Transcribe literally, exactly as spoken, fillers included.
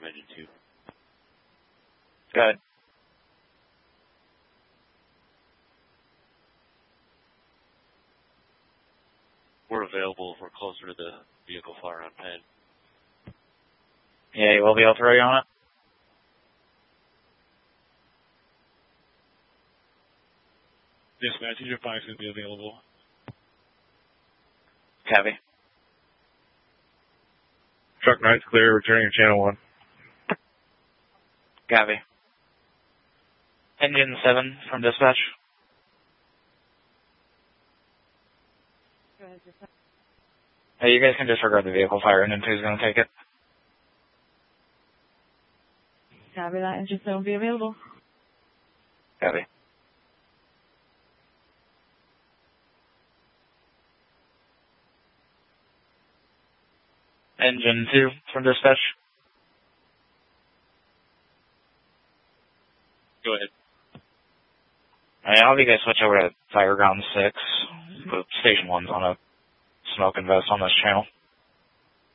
engine two. Go ahead. We're available if we're closer to the vehicle fire on Penn. Yeah, you will be able to throw you on it? Dispatch, your five is going to be available. Copy. Truck nine's clear, returning to channel one. Copy. Engine seven from dispatch. Go ahead, dispatch. Hey, you guys can disregard the vehicle fire. Engine two is going to take it. Copy that. Engine seven will be available. Copy. Engine two from dispatch. Go ahead. Alright, I'll have you guys switch over to Fire Ground six. Put Station one's on a smoke and vest on this channel.